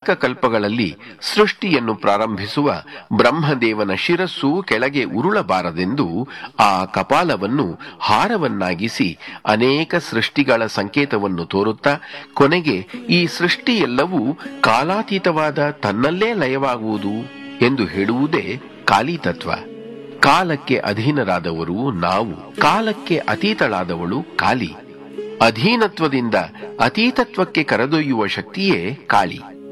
ಅನೇಕ ಕಲ್ಪಗಳಲ್ಲಿ ಸೃಷ್ಟಿಯನ್ನು ಪ್ರಾರಂಭಿಸುವ ಬ್ರಹ್ಮದೇವನ ಶಿರಸ್ಸು ಕೆಳಗೆ ಉರುಳಬಾರದೆಂದು ಆ ಕಪಾಲವನ್ನು ಹಾರವನ್ನಾಗಿಸಿ ಅನೇಕ ಸೃಷ್ಟಿಗಳ ಸಂಕೇತವನ್ನು ತೋರುತ್ತಾ ಕೊನೆಗೆ ಈ ಸೃಷ್ಟಿಯೆಲ್ಲವೂ ಕಾಲಾತೀತವಾದ ತನ್ನಲ್ಲೇ ಲಯವಾಗುವುದು ಎಂದು ಹೇಳುವುದೇ ಕಾಲಿತತ್ವ. ಕಾಲಕ್ಕೆ ಅಧೀನರಾದವರು ನಾವು, ಕಾಲಕ್ಕೆ ಅತೀತಳಾದವಳು ಕಾಲಿ. ಅಧೀನತ್ವದಿಂದ ಅತೀತತ್ವಕ್ಕೆ ಕರೆದೊಯ್ಯುವ ಶಕ್ತಿಯೇ ಕಾಳಿ.